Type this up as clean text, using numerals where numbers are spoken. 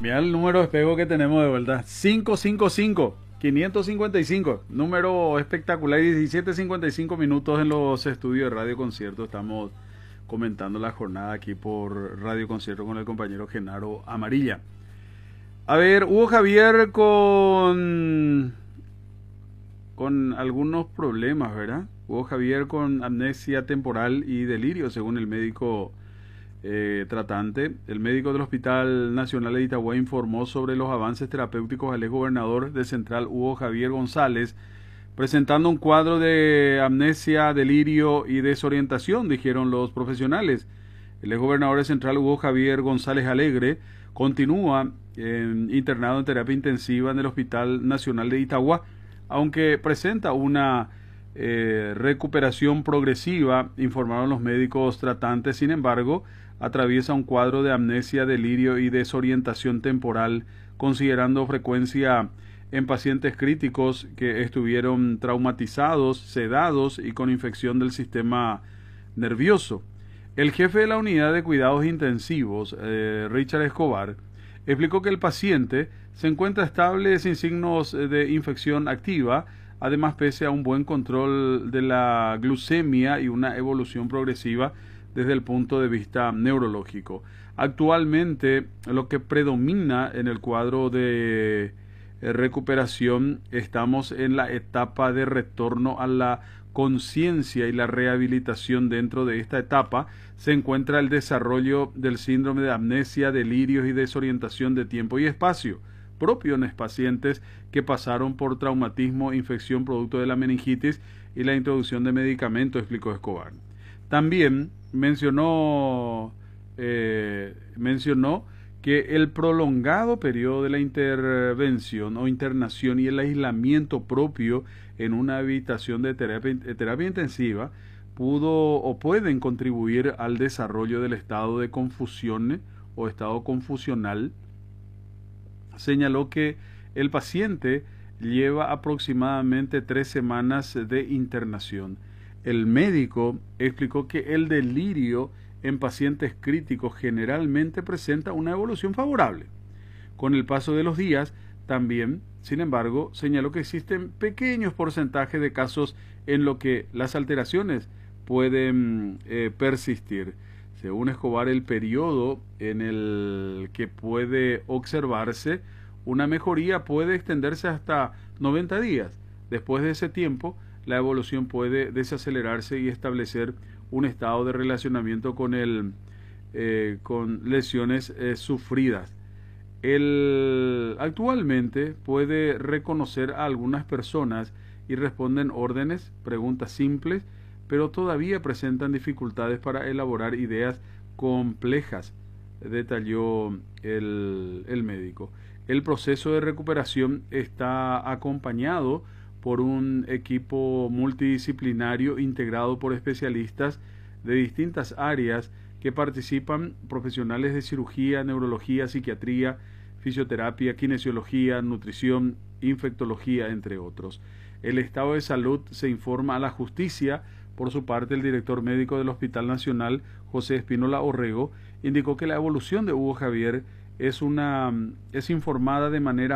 Mira el número de espejo que tenemos de vuelta. 555, 555. Número espectacular. 17:55 minutos en los estudios de Radio Concierto. Estamos comentando la jornada aquí por Radio Concierto con el compañero Genaro Amarilla. A ver, Hugo Javier con algunos problemas, ¿verdad? Hugo Javier con amnesia temporal y delirio, según el médico tratante. El médico del Hospital Nacional de Itagüí informó sobre los avances terapéuticos al exgobernador de Central, Hugo Javier González, presentando un cuadro de amnesia, delirio y desorientación, dijeron los profesionales. El exgobernador de Central, Hugo Javier González Alegre, continúa internado en terapia intensiva en el Hospital Nacional de Itagüí, aunque presenta una recuperación progresiva, informaron los médicos tratantes. Sin embargo, atraviesa un cuadro de amnesia, delirio y desorientación temporal, considerando frecuencia en pacientes críticos que estuvieron traumatizados, sedados y con infección del sistema nervioso. El jefe de la unidad de cuidados intensivos, Richard Escobar, explicó que el paciente se encuentra estable sin signos de infección activa, además pese a un buen control de la glucemia y una evolución progresiva desde el punto de vista neurológico. Actualmente, lo que predomina en el cuadro de recuperación, estamos en la etapa de retorno a la conciencia y la rehabilitación. Dentro de esta etapa se encuentra el desarrollo del síndrome de amnesia, delirios y desorientación de tiempo y espacio, propio en pacientes que pasaron por traumatismo, infección producto de la meningitis y la introducción de medicamentos, explicó Escobar. También mencionó que el prolongado periodo de la intervención o internación y el aislamiento propio en una habitación de terapia intensiva pueden contribuir al desarrollo del estado de confusión o estado confusional. Señaló que el paciente lleva aproximadamente 3 semanas de internación. El médico explicó que el delirio en pacientes críticos generalmente presenta una evolución favorable. Con el paso de los días, también, sin embargo, señaló que existen pequeños porcentajes de casos en los que las alteraciones pueden persistir. Según Escobar, el periodo en el que puede observarse una mejoría puede extenderse hasta 90 días. Después de ese tiempo, la evolución puede desacelerarse y establecer un estado de relacionamiento con lesiones sufridas. Actualmente puede reconocer a algunas personas y responden órdenes, preguntas simples, pero todavía presentan dificultades para elaborar ideas complejas, detalló el médico. El proceso de recuperación está acompañado por un equipo multidisciplinario integrado por especialistas de distintas áreas que participan, profesionales de cirugía, neurología, psiquiatría, fisioterapia, kinesiología, nutrición, infectología, entre otros. El estado de salud se informa a la justicia. Por su parte, el director médico del Hospital Nacional, José Espínola Orrego, indicó que la evolución de Hugo Javier es informada de manera